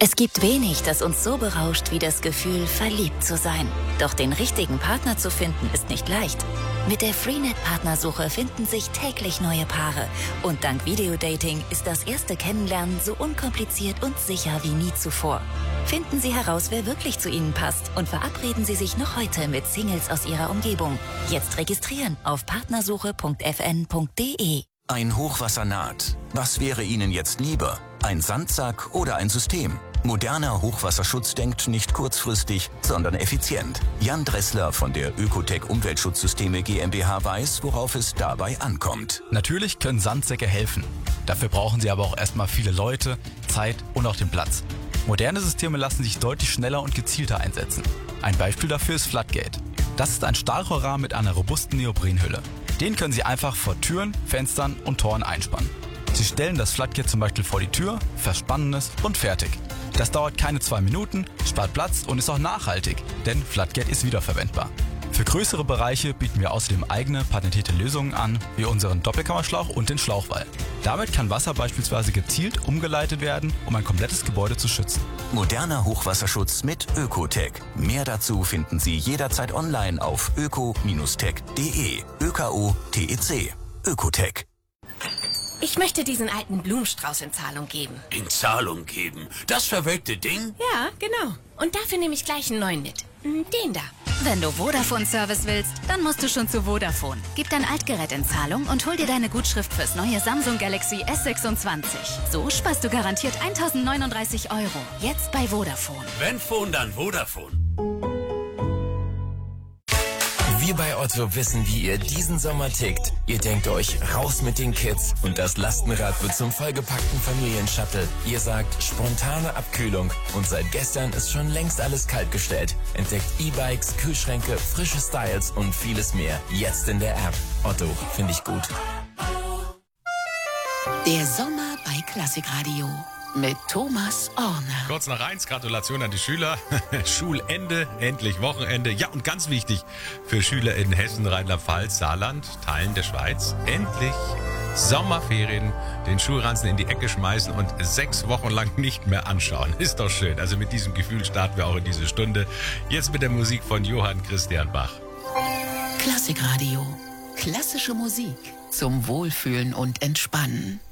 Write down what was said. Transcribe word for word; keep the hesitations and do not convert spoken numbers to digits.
Es gibt wenig, das uns so berauscht wie das Gefühl, verliebt zu sein. Doch den richtigen Partner zu finden, ist nicht leicht. Mit der Freenet-Partnersuche finden sich täglich neue Paare. Und dank Videodating ist das erste Kennenlernen so unkompliziert und sicher wie nie zuvor. Finden Sie heraus, wer wirklich zu Ihnen passt und verabreden Sie sich noch heute mit Singles aus Ihrer Umgebung. Jetzt registrieren auf partnersuche punkt f n punkt d e. Ein Hochwasser naht. Was wäre Ihnen jetzt lieber? Ein Sandsack oder ein System? Moderner Hochwasserschutz denkt nicht kurzfristig, sondern effizient. Jan Dressler von der Ökotech Umweltschutzsysteme GmbH weiß, worauf es dabei ankommt. Natürlich können Sandsäcke helfen. Dafür brauchen sie aber auch erstmal viele Leute, Zeit und auch den Platz. Moderne Systeme lassen sich deutlich schneller und gezielter einsetzen. Ein Beispiel dafür ist Floodgate. Das ist ein Stahlrohrrahmen mit einer robusten Neoprenhülle. Den können Sie einfach vor Türen, Fenstern und Toren einspannen. Sie stellen das Floodgate zum Beispiel vor die Tür, verspannen es und fertig. Das dauert keine zwei Minuten, spart Platz und ist auch nachhaltig, denn Floodgate ist wiederverwendbar. Für größere Bereiche bieten wir außerdem eigene patentierte Lösungen an, wie unseren Doppelkammerschlauch und den Schlauchwall. Damit kann Wasser beispielsweise gezielt umgeleitet werden, um ein komplettes Gebäude zu schützen. Moderner Hochwasserschutz mit Ökotech. Mehr dazu finden Sie jederzeit online auf öko Bindestrich tech punkt d e. Ö K O T E C. Ökotech. Ich möchte diesen alten Blumenstrauß in Zahlung geben. In Zahlung geben? Das verwelkte Ding? Ja, genau. Und dafür nehme ich gleich einen neuen mit. Den da. Wenn du Vodafone-Service willst, dann musst du schon zu Vodafone. Gib dein Altgerät in Zahlung und hol dir deine Gutschrift fürs neue Samsung Galaxy S sechsundzwanzig. So sparst du garantiert eintausendneununddreißig Euro. Jetzt bei Vodafone. Wenn Phone, dann Vodafone. Wir bei Otto wissen, wie ihr diesen Sommer tickt. Ihr denkt euch, raus mit den Kids und das Lastenrad wird zum vollgepackten Familienshuttle. Ihr sagt, spontane Abkühlung und seit gestern ist schon längst alles kaltgestellt. Entdeckt E-Bikes, Kühlschränke, frische Styles und vieles mehr. Jetzt in der App. Otto, finde ich gut. Der Sommer bei Klassikradio mit Thomas Orner. Kurz nach eins, Gratulation an die Schüler. Schulende, endlich Wochenende. Ja, und ganz wichtig für Schüler in Hessen, Rheinland-Pfalz, Saarland, Teilen der Schweiz. Endlich Sommerferien, den Schulranzen in die Ecke schmeißen und sechs Wochen lang nicht mehr anschauen. Ist doch schön. Also mit diesem Gefühl starten wir auch in diese Stunde. Jetzt mit der Musik von Johann Christian Bach. Klassikradio. Klassische Musik zum Wohlfühlen und Entspannen.